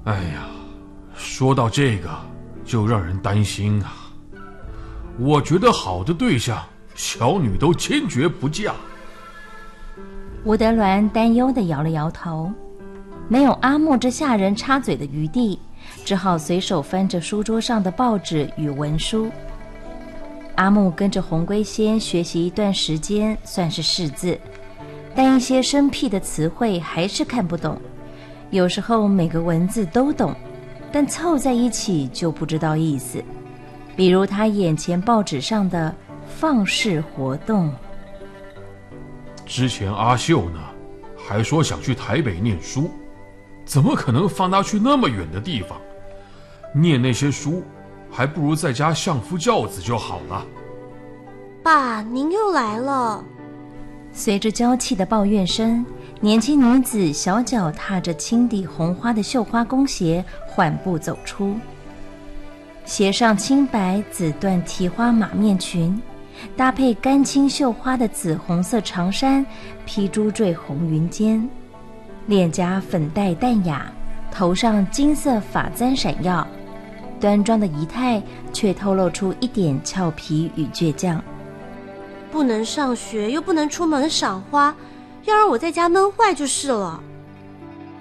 哎呀，说到这个就让人担心啊。我觉得好的对象，小女都坚决不嫁。 吴德銮担忧地摇了摇头，没有阿木这下人插嘴的余地，只好随手翻着书桌上的报纸与文书。阿木跟着红龟仙学习一段时间，算是识字，但一些生僻的词汇还是看不懂。有时候每个文字都懂，但凑在一起就不知道意思。比如他眼前报纸上的放式活动。 之前阿秀呢，还说想去台北念书，怎么可能放他去那么远的地方？念那些书，还不如在家相夫教子就好了。 爸，您又来了。 随着娇气的抱怨声，年轻女子小脚踏着青底红花的绣花弓鞋缓步走出，鞋上青白紫缎提花马面裙，搭配干青绣花的紫红色长衫，披珠坠红云肩，脸颊粉黛淡雅，头上金色发簪闪耀，端庄的仪态却透露出一点俏皮与倔强。 不能上学又不能出门赏花，要让我在家闷坏就是了。